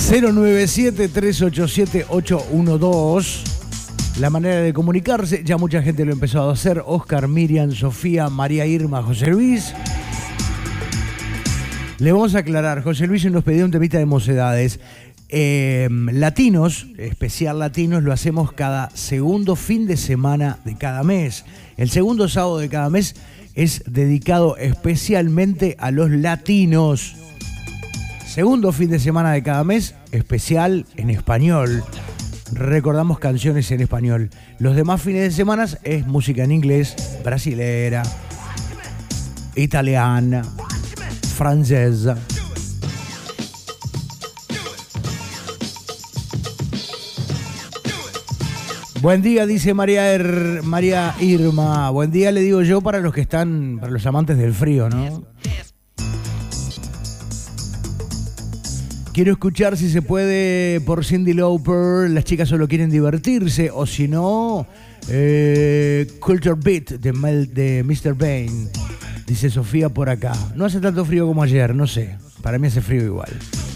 097-387-812. La manera de comunicarse, ya mucha gente lo empezó a hacer. Oscar, Miriam, Sofía, María Irma, José Luis. Le vamos a aclarar, José Luis nos pidió un temita de Mocedades. Latinos, especial Latinos, lo hacemos cada segundo fin de semana de cada mes. El segundo sábado de cada mes es dedicado especialmente a los latinos. Segundo fin de semana de cada mes, especial en español. Recordamos canciones en español. Los demás fines de semana es música en inglés, brasilera, italiana, francesa. Buen día, dice María Irma. Buen día, le digo yo, para los que están, para los amantes del frío, ¿no? Quiero escuchar, si se puede, por Cyndi Lauper. Las chicas solo quieren divertirse. O si no, Culture Beat de Mr. Bane. Dice Sofía por acá. No hace tanto frío como ayer, no sé. Para mí hace frío igual.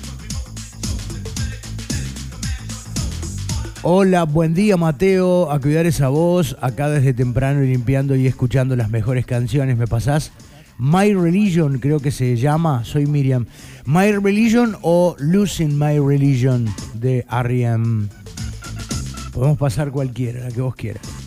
Hola, buen día Mateo, a cuidar esa voz, acá desde temprano limpiando y escuchando las mejores canciones. ¿Me pasás? My Religion, creo que se llama, soy Miriam. My Religion o Losing My Religion de R.E.M. Podemos pasar cualquiera, la que vos quieras.